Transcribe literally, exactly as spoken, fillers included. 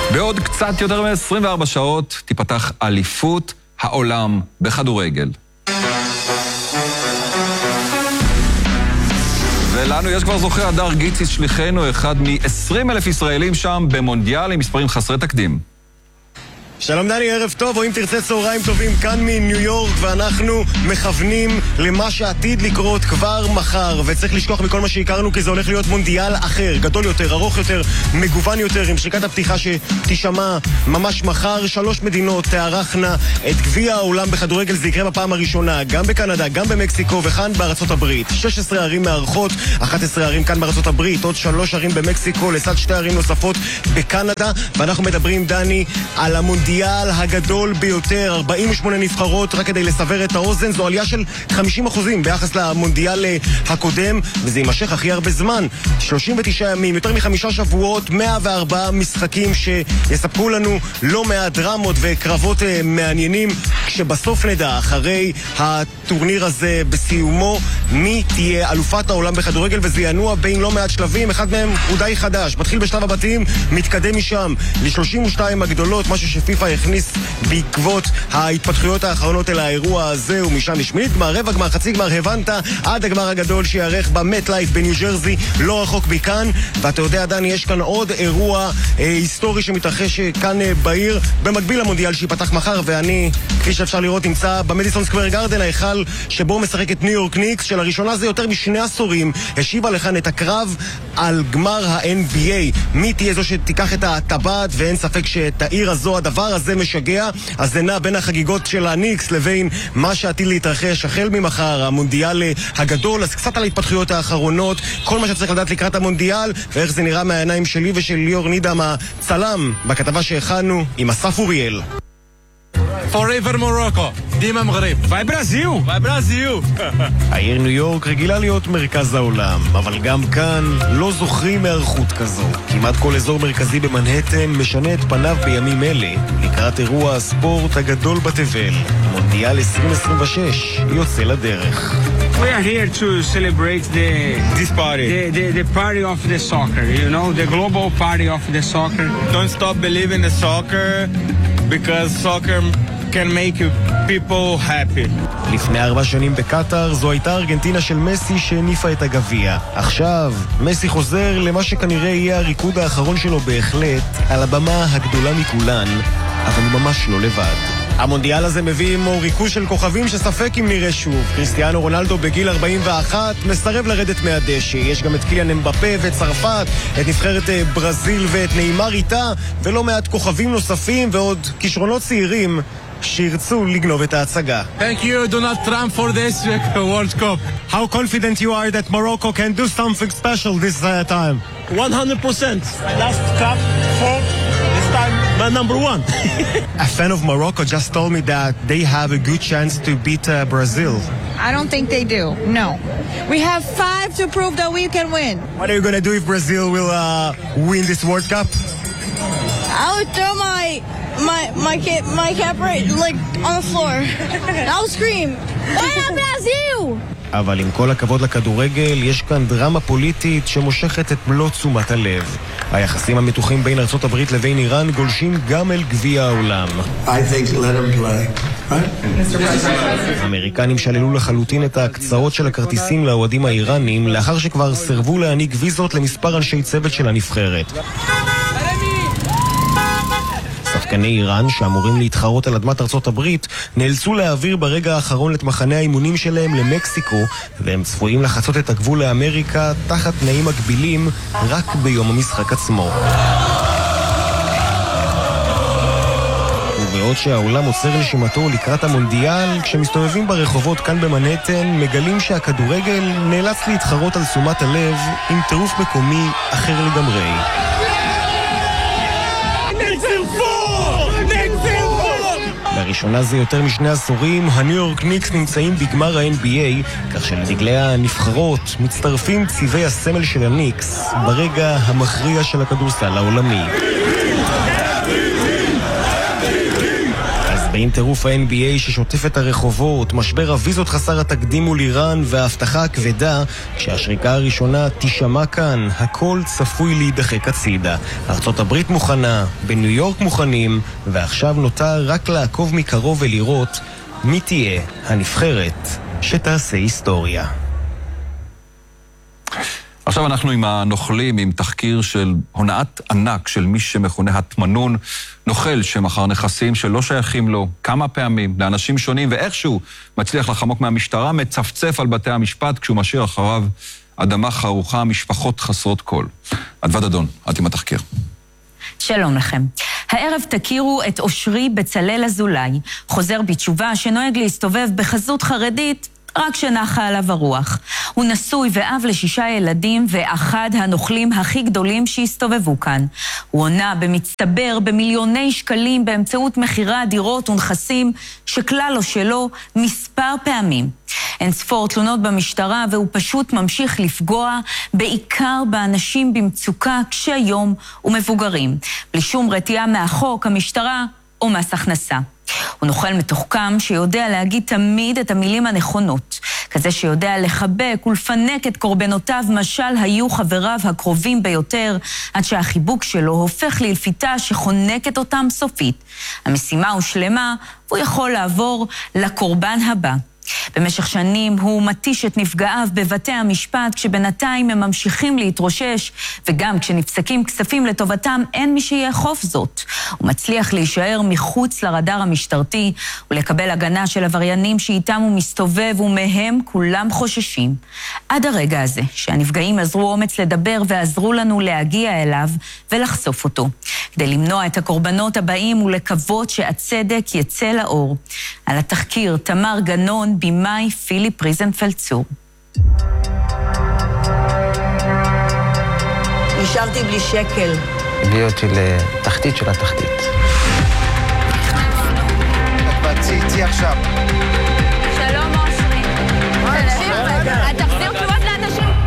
בעוד קצת יותר מ-עשרים וארבע שעות תיפתח אליפות העולם בכדורגל. ולנו יש כבר זוכה, הדר גיציס שליחנו, אחד מ-עשרים אלף ישראלים שם במונדיאל עם מספרים חסרי תקדים. שלום דני, ערב טוב, או אם תרצה צהריים טובים כאן מניו יורק, ואנחנו מכוונים למה שעתיד לקרות כבר מחר, וצריך לשכוח מכל מה שהכרנו, כי זה הולך להיות מונדיאל אחר, גדול יותר, ארוך יותר, מגוון יותר, עם שריקת הפתיחה שתשמע ממש מחר. שלוש מדינות תארחנה את גביע העולם בכדורגל, זה יקרה בפעם הראשונה גם בקנדה, גם במקסיקו וכאן בארצות הברית. שש עשרה ערים מארחות, אחת עשרה ערים כאן בארצות הברית, עוד שלוש ערים במקסיקו, לצד שתי ערים נוספות בקנדה, ואנחנו מדברים דני על המונדיאל המונדיאל הגדול ביותר, ארבעים ושמונה נבחרות. רק כדי לסבר את האוזן, זו עלייה של חמישים אחוזים ביחס למונדיאל הקודם, וזה יימשך הכי הרבה זמן, שלושים ותשעה ימים, יותר מחמישה שבועות, מאה וארבעה משחקים שיספקו לנו לא מעט דרמות וקרבות מעניינים, כשבסוף נדע, אחרי הטורניר הזה בסיומו, מי תהיה אלופת העולם בכדורגל, וזה ינוע בין לא מעט שלבים. אחד מהם הוא די חדש, מתחיל בשלב הבתים, מתקדם משם ל-שלושים ושתיים הגדולות, משהו שפיפה הכניס בעקבות ההתפתחויות האחרונות אל האירוע הזה, ומשם לשמינית גמר, רבע גמר, חצי גמר, הבנת, עד הגמר הגדול שיערך במט לייף בניו ג'רזי, לא רחוק מכאן. ואתה יודע דני, יש כאן עוד אירוע אה, היסטורי שמתרחש כאן אה, בעיר, במקביל למונדיאל שיפתח מחר, ואני, כפי שאפשר לראות, נמצא במדיסון סקוואר גארדן, ההיכל שבו משחק את ניו יורק ניקס, שלראשונה זה יותר משני עשורים השיבה לכאן את הקרב על גמר ה-אן בי איי. מי תהיה זו שתיקח את הטבעת, ואין ספק שאת העיר הזו הדבר הזה משגע. אז זה נע בין החגיגות של הניקס לבין מה שעתיד להתרחש החל ממחר, המונדיאל הגדול. אז קצת על ההתפתחויות האחרונות, כל מה שצריך לדעת לקראת המונדיאל, ואיך זה נראה מהעיניים שלי ושל ליאור נידם הצלם בכתבה שהכנו עם אסף אוריאל. Forever Morocco, דימה מגרב. Vai Brasil! Vai Brasil! העיר ניו יורק רגילה להיות מרכז העולם, אבל גם כאן לא זוכרים היערכות כזו. כמעט כל אזור מרכזי במנהטן משנה את פניו בימים אלה, לקראת אירוע הספורט הגדול בתבל. מונדיאל עשרים עשרים ושש יוצא לדרך. We are here to celebrate the This party. the, the the party of the soccer, you know, the global party of the soccer. Don't stop believing in soccer because soccer can make you people happy. לפני ארבע שנים בקטר זו הייתה ארגנטינה של מסי שהניפה את הגביע. עכשיו מסי חוזר למה שכנראה יהיה הריקוד האחרון שלו בהחלט על הבמה הגדולה מכולן, אבל הוא ממש לא לבד. המונדיאל הזה מביא עמו ריכוז של כוכבים שספק אם נראה שוב. קריסטיאנו רונלדו בגיל ארבעים ואחת מסרב לרדת מהדשא. יש גם את קיליאן אמבפה וצרפת, את נבחרת ברזיל ואת ניימר איתה, ולא מעט כוכבים נוספים ועוד כישרונות צעירים שירצו לגנוב את ההצגה. Thank you, Donald Trump, for this World Cup. How confident you are that Morocco can do something special this uh, time? one hundred percent. Last cup, four, this time, my number one. A fan of Morocco just told me that they have a good chance to beat uh, Brazil. I don't think they do, no. We have five to prove that we can win. What are you going to do if Brazil will uh, win this World Cup? I would throw my my my cap, my cap right like on the floor. I'll scream, "Vai Brasil!" אבל עם כל הכבוד לכדורגל, יש כאן דרמה פוליטית שמושכת את מלוא תשומת הלב. היחסים המתוחים בין ארצות הברית לבין איראן גולשים גם אל גביע העולם. I think let them play. Right? האמריקנים שללו לחלוטין את ההקצאות של הכרטיסים לאוהדים האיראנים, לאחר שכבר סרבו להעניק ויזות למספר אנשי צוות של הנבחרת. שחקני איראן שאמורים להתחרות על אדמת ארצות הברית נאלצו להעביר ברגע האחרון את מחנה האימונים שלהם למקסיקו, והם צפויים לחצות את הגבול לאמריקה תחת תנאים מגבילים רק ביום המשחק עצמו. ובעוד שהעולם עוצר נשימתו לקראת המונדיאל, כשמסתובבים ברחובות כאן במנהטן מגלים שהכדורגל נאלץ להתחרות על תשומת הלב עם טירוף מקומי אחר לגמרי. לראשונה זה יותר משני עשורים, הניו יורק ניקס נמצאים בגמר ה-אן בי איי, כך שלדגלי הנבחרות מצטרפים צבעי הסמל של הניקס ברגע המכריע של הכדורסל העולמי. אז ועם טירוף ה-אן בי איי ששוטף את הרחובות, משבר הוויזות חסר התקדים מול איראן וההבטחה הכבדה שהשריקה הראשונה תשמע כאן, הכל צפוי להידחק הצידה. ארצות הברית מוכנה, בניו יורק מוכנים, ועכשיו נותר רק לעקוב מקרוב ולראות מי תהיה הנבחרת שתעשה היסטוריה. עכשיו אנחנו עם הנוכלים, עם תחקיר של הונאת ענק של מי שמכונה התמנון, נוכל שמחר נכסים שלא שייכים לו כמה פעמים לאנשים שונים, ואיכשהו מצליח לחמוק מהמשטרה, מצפצף על בתי המשפט כשהוא משאיר אחריו אדמה חרוכה, משפחות חסרות כל. אדוה דדון, את עם התחקיר. שלום לכם. הערב תכירו את אושרי בצלאל אזולאי, חוזר בתשובה שנוהג להסתובב בחזות חרדית רק שנחה עליו הרוח. הוא נשוי ואב לשישה ילדים ואחד הנוכלים הכי גדולים שהסתובבו כאן. הוא עונה במצטבר במיליוני שקלים באמצעות מחירי דירות ונכסים שכלל לא שלו מספר פעמים. אין ספור תלונות במשטרה והוא פשוט ממשיך לפגוע בעיקר באנשים במצוקה קשי יום ומבוגרים. בלי שום רתיעה מהחוק, המשטרה או מס הכנסה. הוא נוכל מתוחכם שיודע להגיד תמיד את המילים הנכונות. כזה שיודע לחבק ולפנק את קורבנותיו משל היו חבריו הקרובים ביותר, עד שהחיבוק שלו הופך לאלפיתה שחונקת אותם סופית. המשימה הושלמה והוא יכול לעבור לקורבן הבא. במשך שנים הוא מתיש את נפגעיו בבתי המשפט, כשבינתיים הם ממשיכים להתרושש, וגם כשנפסקים כספים לטובתם אין מי שיאכוף זאת. הוא מצליח להישאר מחוץ לרדאר המשטרתי ולקבל הגנה של עבריינים שאיתם הוא מסתובב ומהם כולם חוששים. עד הרגע הזה שהנפגעים עזרו אומץ לדבר ועזרו לנו להגיע אליו ולחשוף אותו, כדי למנוע את הקורבנות הבאים ולקוות שהצדק יצא לאור. על התחקיר תמר גנון, במאי פיליפ ריזנפלד צור. נשארתי בלי שקל. הביא אותי לתחתית של התחתית. את בצי, צי עכשיו.